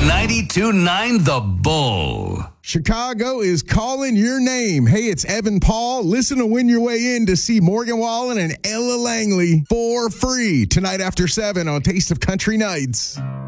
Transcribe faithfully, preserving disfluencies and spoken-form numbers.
ninety-two point nine The Bull. Chicago is calling your name. Hey, it's Evan Paul. Listen to Win Your Way In to see Morgan Wallen and Ella Langley for free tonight after seven on Taste of Country Nights.